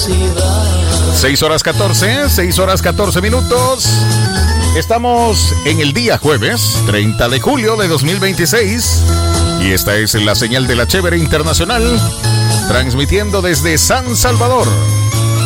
6 horas 14 minutos. Estamos en el día jueves 30 de julio de 2026 y esta es la señal de la Chévere Internacional, transmitiendo desde San Salvador,